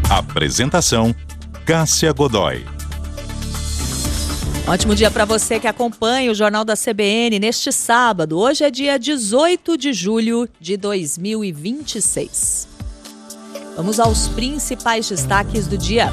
Apresentação: Cássia Godoy. Ótimo dia para você que acompanha o Jornal da CBN neste sábado. Hoje é dia 18 de julho de 2026. Vamos aos principais destaques do dia.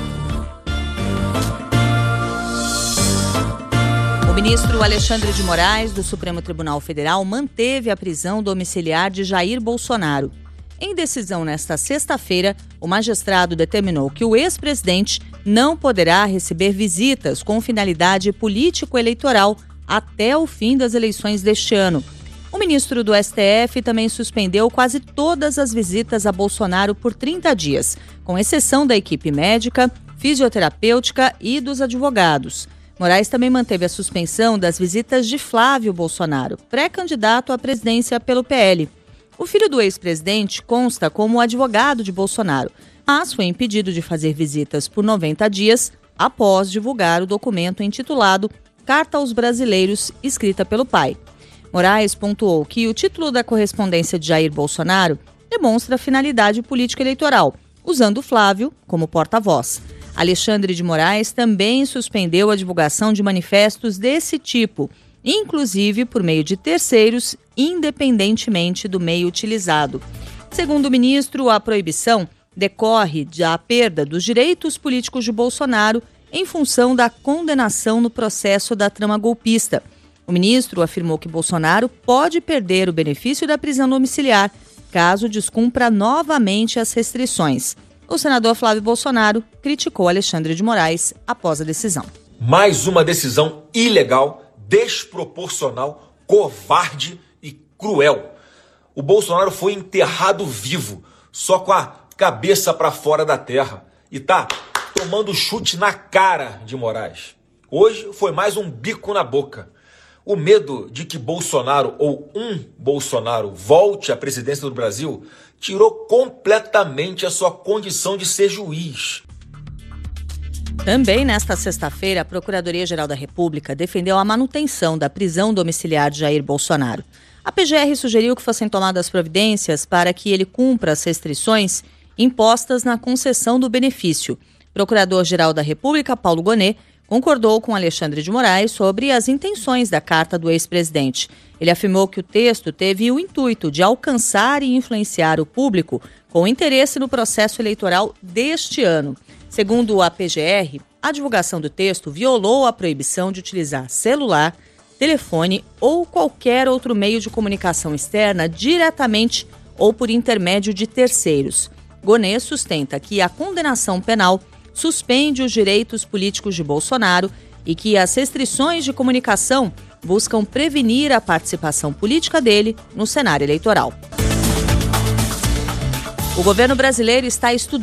O ministro Alexandre de Moraes, do Supremo Tribunal Federal, manteve a prisão domiciliar de Jair Bolsonaro. Em decisão nesta sexta-feira, o magistrado determinou que o ex-presidente não poderá receber visitas com finalidade político-eleitoral até o fim das eleições deste ano. O ministro do STF também suspendeu quase todas as visitas a Bolsonaro por 30 dias, com exceção da equipe médica, fisioterapêutica e dos advogados. Moraes também manteve a suspensão das visitas de Flávio Bolsonaro, pré-candidato à presidência pelo PL. O filho do ex-presidente consta como advogado de Bolsonaro, mas foi impedido de fazer visitas por 90 dias após divulgar o documento intitulado Carta aos Brasileiros, escrita pelo pai. Moraes pontuou que o título da correspondência de Jair Bolsonaro demonstra finalidade político-eleitoral, usando Flávio como porta-voz. Alexandre de Moraes também suspendeu a divulgação de manifestos desse tipo, inclusive por meio de terceiros, independentemente do meio utilizado. Segundo o ministro, a proibição decorre da perda dos direitos políticos de Bolsonaro em função da condenação no processo da trama golpista. O ministro afirmou que Bolsonaro pode perder o benefício da prisão domiciliar caso descumpra novamente as restrições. O senador Flávio Bolsonaro criticou Alexandre de Moraes após a decisão. Mais uma decisão ilegal, desproporcional, covarde e cruel. O Bolsonaro foi enterrado vivo, só com a cabeça para fora da terra, e tá tomando chute na cara de Moraes. Hoje foi mais um bico na boca. O medo de que Bolsonaro ou um Bolsonaro volte à presidência do Brasil tirou completamente a sua condição de ser juiz. Também nesta sexta-feira, a Procuradoria-Geral da República defendeu a manutenção da prisão domiciliar de Jair Bolsonaro. A PGR sugeriu que fossem tomadas providências para que ele cumpra as restrições impostas na concessão do benefício. Procurador-Geral da República, Paulo Gonet, concordou com Alexandre de Moraes sobre as intenções da carta do ex-presidente. Ele afirmou que o texto teve o intuito de alcançar e influenciar o público com interesse no processo eleitoral deste ano. Segundo a PGR, a divulgação do texto violou a proibição de utilizar celular, telefone ou qualquer outro meio de comunicação externa diretamente ou por intermédio de terceiros. Gonet sustenta que a condenação penal suspende os direitos políticos de Bolsonaro e que as restrições de comunicação buscam prevenir a participação política dele no cenário eleitoral. O governo brasileiro está estudando